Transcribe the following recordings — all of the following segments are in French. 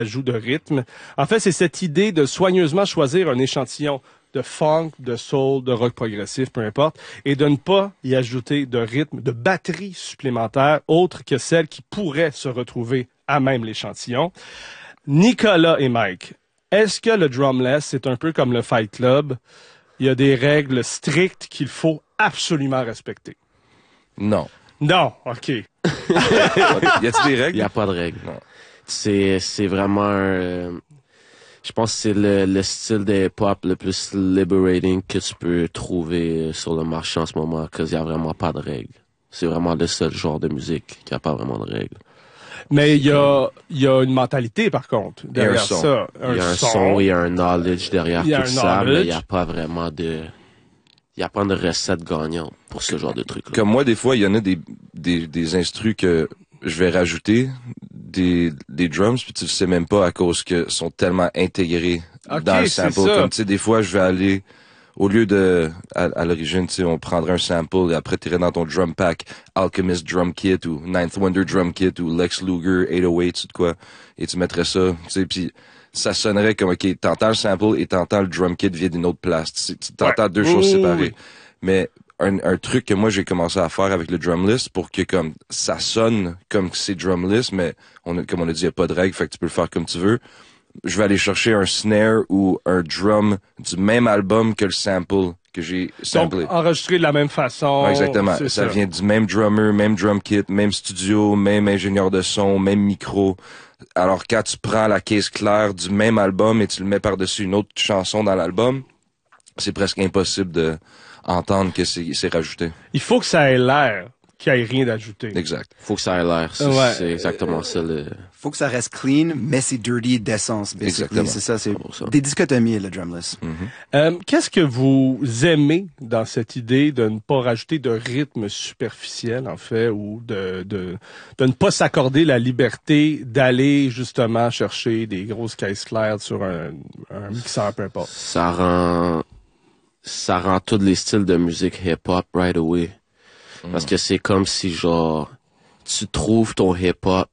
ajout de rythme. En fait, c'est cette idée de soigneusement choisir un échantillon de funk, de soul, de rock progressif, peu importe, et de ne pas y ajouter de rythme, de batterie supplémentaire, autre que celle qui pourrait se retrouver à même l'échantillon. Nicolas et Mike, est-ce que le drumless, c'est un peu comme le Fight Club? Il y a des règles strictes qu'il faut absolument respecter. Non. Non, OK. Y a-t-il des règles? Il y a pas de règles. Non. C'est vraiment je pense que c'est le style de hip-hop le plus liberating que tu peux trouver sur le marché en ce moment, parce qu'il y a vraiment pas de règles. C'est vraiment le seul genre de musique qui a pas vraiment de règles. Mais il y a une mentalité, par contre, derrière ça. Il y a un son, il y a un knowledge derrière tout ça, mais il n'y a pas vraiment de... Il n'y a pas de recette gagnante pour ce genre de truc-là. Comme moi, des fois, il y en a des instrus que je vais rajouter des drums, puis tu le sais même pas à cause que sont tellement intégrés dans le sample. Comme, tu sais, des fois, je vais aller... Au lieu de, à l'origine, tu sais, on prendrait un sample et après t'irais dans ton drum pack, Alchemist Drum Kit ou Ninth Wonder Drum Kit ou Lex Luger 808 ou de quoi, et tu mettrais ça, tu sais, puis ça sonnerait comme, ok, t'entends le sample et t'entends le drum kit via d'une autre place. Tu t'entends deux choses séparées. Mais un truc que moi j'ai commencé à faire avec le drumless pour que comme ça sonne comme c'est drumless, mais comme on a dit, il n'y a pas de règle, fait que tu peux le faire comme tu veux. Je vais aller chercher un snare ou un drum du même album que le sample que j'ai samplé. Donc, enregistré de la même façon. Ouais, exactement. Ça vient du même drummer, même drum kit, même studio, même ingénieur de son, même micro. Alors, quand tu prends la caisse claire du même album et tu le mets par-dessus une autre chanson dans l'album, c'est presque impossible de entendre que c'est rajouté. Il faut que ça ait l'air qu'il n'y ait rien d'ajouté. Exact. Faut que ça ait l'air. C'est exactement ça. Faut que ça reste clean, mais c'est dirty d'essence, basically. Exactement. C'est ça, c'est des dichotomies, le drumless. Qu'est-ce que vous aimez dans cette idée de ne pas rajouter de rythme superficiel, en fait, ou de ne pas s'accorder la liberté d'aller, justement, chercher des grosses caisses claires sur un mixeur, peu importe? Ça rend tous les styles de musique hip-hop right away. Parce que c'est comme si, genre, tu trouves ton hip-hop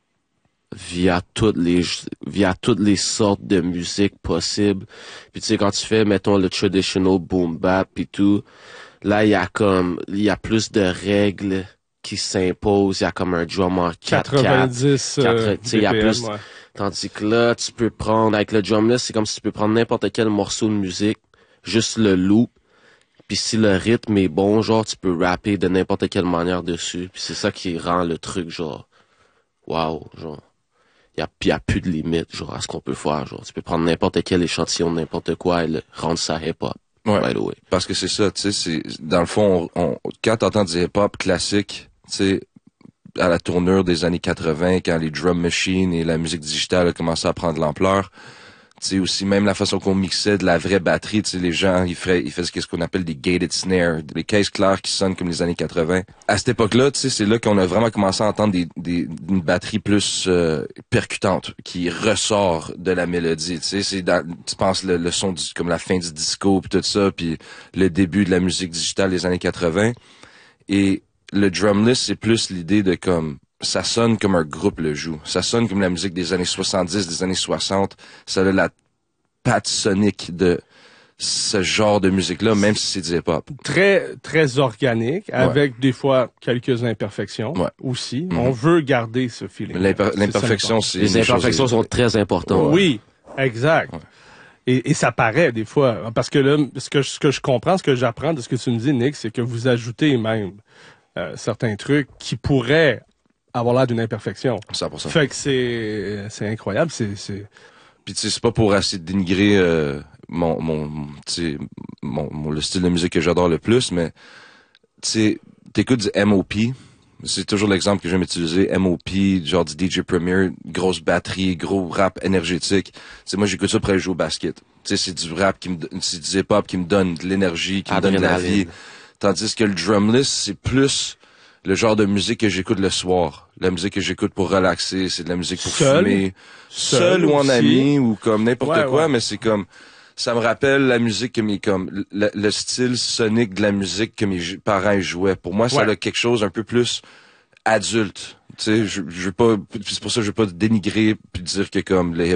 via toutes les sortes de musique possibles. Puis tu sais, quand tu fais, mettons, le traditional boom bap pis tout, là, il y a plus de règles qui s'imposent. Il y a comme un drum en 90, 4 tu sais, il y a plus. Ouais. Tandis que là, tu peux prendre, avec le drumless, c'est comme si tu peux prendre n'importe quel morceau de musique, juste le loop. Puis si le rythme est bon, genre, tu peux rapper de n'importe quelle manière dessus. Puis c'est ça qui rend le truc, genre, wow, genre, il y a plus de limite, genre, à ce qu'on peut faire, genre. Tu peux prendre n'importe quel échantillon, n'importe quoi et rendre ça hip-hop. Ouais. Right away. Parce que c'est ça, tu sais, c'est, dans le fond, quand t'entends du hip-hop classique, tu sais, à la tournure des années 80, quand les drum machines et la musique digitale a commencé à prendre l'ampleur, tu sais, aussi, même la façon qu'on mixait de la vraie batterie, tu sais, les gens, ils faisaient ce qu'on appelle des gated snares, des caisses claires qui sonnent comme les années 80. À cette époque-là, tu sais, c'est là qu'on a vraiment commencé à entendre une batterie plus percutante, qui ressort de la mélodie, tu sais, tu penses le son comme la fin du disco pis tout ça, puis le début de la musique digitale des années 80. Et le drumless, c'est plus l'idée de comme, ça sonne comme un groupe le joue. Ça sonne comme la musique des années 70, des années 60. Ça a la patte sonique de ce genre de musique-là, même si c'est du hip-hop. Très, très organique, avec des fois quelques imperfections aussi. On veut garder ce feeling. L'imperfection, c'est les imperfections sont très importantes. Oui, exact. Ouais. Et ça paraît des fois. Parce que là, ce que je comprends, ce que j'apprends de ce que tu me dis, Nick, c'est que vous ajoutez même certains trucs qui pourraient avoir l'air d'une imperfection. 100%. Fait que c'est incroyable, c'est... Puis tu sais, c'est pas pour essayer de dénigrer le style de musique que j'adore le plus, mais tu sais, t'écoutes du MOP, c'est toujours l'exemple que j'aime utiliser, MOP, genre du DJ Premier, grosse batterie, gros rap énergétique. Tu sais, moi j'écoute ça pour aller jouer au basket. Tu sais, c'est du rap c'est du hip-hop qui me donne de l'énergie, qui me donne de la vie. Tandis que le drumless, c'est plus le genre de musique que j'écoute le soir. La musique que j'écoute pour relaxer, c'est de la musique pour fumer. Seul ou en ami, ou comme n'importe quoi, mais c'est comme, ça me rappelle la musique que le style sonique de la musique que mes parents jouaient. Pour moi, ça a quelque chose un peu plus adulte tu sais, je veux pas, c'est pour ça que je veux pas dénigrer puis dire que comme le